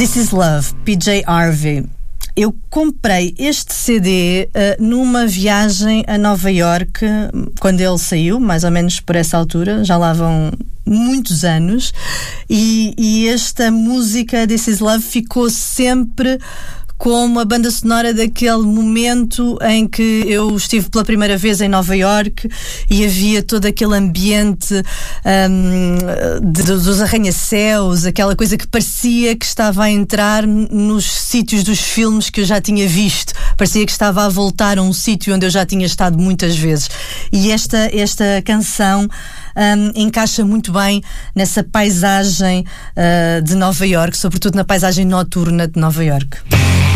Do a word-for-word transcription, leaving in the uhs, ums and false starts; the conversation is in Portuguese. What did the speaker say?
This Is Love, P J Harvey. Eu comprei este C D uh, numa viagem a Nova Iorque, quando ele saiu, mais ou menos por essa altura, já lá vão muitos anos, e, e esta música, This Is Love, ficou sempre como a banda sonora daquele momento em que eu estive pela primeira vez em Nova Iorque e havia todo aquele ambiente um, de, dos arranha-céus, aquela coisa que parecia que estava a entrar nos sítios dos filmes que eu já tinha visto, parecia que estava a voltar a um sítio onde eu já tinha estado muitas vezes. E esta, esta canção um, encaixa muito bem nessa paisagem uh, de Nova Iorque, sobretudo na paisagem noturna de Nova Iorque.